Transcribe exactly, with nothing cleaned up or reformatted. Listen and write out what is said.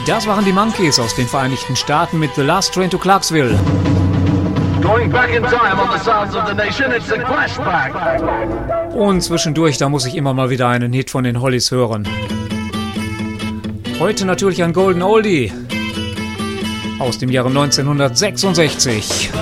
Das waren die Monkees aus den Vereinigten Staaten mit The Last Train to Clarksville. Going back in time on the sounds of the nation, it's a flashback. Und zwischendurch, da muss ich immer mal wieder einen Hit von den Hollies hören. Heute natürlich ein Golden Oldie aus dem Jahre neunzehnhundertsechsundsechzig.